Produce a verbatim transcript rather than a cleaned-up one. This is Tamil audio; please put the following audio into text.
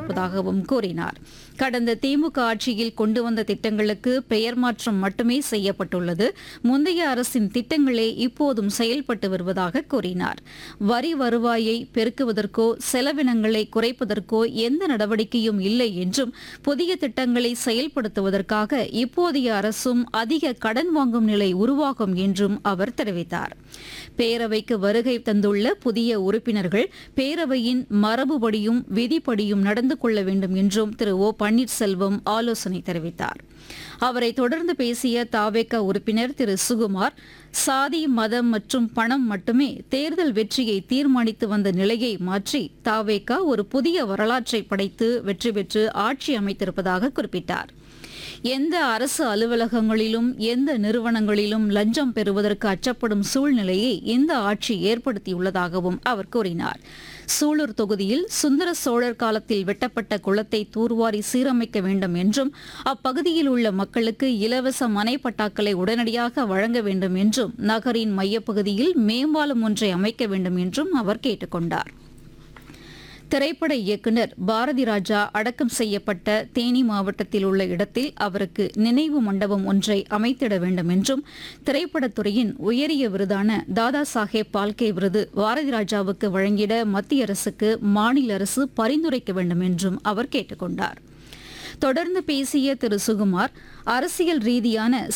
செய்திருப்பதாகவும் கூறினார். கடந்த திமுக ஆட்சியில் கொண்டு வந்த திட்டங்களுக்கு பெயர் மாற்றம் மட்டுமே செய்யப்பட்டுள்ளது. முந்தைய அரசின் திட்டங்களே இப்போதும் செயல்பட்டு வருவதாக கூறினார். வரி வருவாயை பெருக்குவதற்கோ செலவினங்களை குறைப்பதற்கோ எந்த நடவடிக்கையும் இல்லை என்றும் புதிய திட்டங்களை செயல்படுத்துவதற்காக இப்போதைய அரசும் அதிக கடன் வாங்கும் நிலை உருவாகும் என்றும் அவர் தெரிவித்தார். பேரவைக்கு வருகை தந்துள்ள புதிய உறுப்பினர்கள் பேரவையின் மரபுபடியும் விதிப்படியும் நடந்து கொள்ள வேண்டும் என்றும் திரு ஓ பன்னீர்செல்வம் ஆலோசனை தெரிவித்தார். அவரை தொடர்ந்து பேசிய தாவேகா உறுப்பினர் திரு சுகுமார், சாதி மதம் மற்றும் பணம் மட்டுமே தேர்தல் வெற்றியை தீர்மானித்து வந்த நிலையை மாற்றி தாவேகா ஒரு புதிய வரலாற்றை படைத்து வெற்றி பெற்று ஆட்சி அமைத்திருப்பதாக குறிப்பிட்டார். எந்த அரசு அலுவலகங்களிலும் எந்த நிறுவனங்களிலும் லஞ்சம் பெறுவதற்கு அச்சப்படும் சூழ்நிலையை இந்த ஆட்சி ஏற்படுத்தியுள்ளதாகவும் அவர் கூறினார். சூலூர் தொகுதியில் சுந்தர சோழர் காலத்தில் வெட்டப்பட்ட குளத்தை தூர்வாரி சீரமைக்க வேண்டும் என்றும் அப்பகுதியில் உள்ள மக்களுக்கு இலவச மனை பட்டாக்களை உடனடியாக வழங்க வேண்டும் என்றும் நகரின் மையப்பகுதியில் மேம்பாலம் ஒன்றை அமைக்க வேண்டும் என்றும் அவர் கேட்டுக் கொண்டார். திரைப்பட இயக்குநர் பாரதி ராஜா அடக்கம் செய்யப்பட்ட தேனி மாவட்டத்தில் உள்ள இடத்தில் அவருக்கு நினைவு மண்டபம் ஒன்றை அமைத்திட வேண்டும் என்றும் திரைப்படத்துறையின் உயரிய விருதான தாதா சாஹேப் பால்கே விருது பாரதி ராஜாவுக்கு வழங்கிட மத்திய அரசுக்கு மாநில அரசு பரிந்துரைக்க வேண்டும் என்றும் அவர் கேட்டுக் கொண்டார். தொடர்ந்து பேசிய திரு சுகுமார், அரசியல் ரீதியான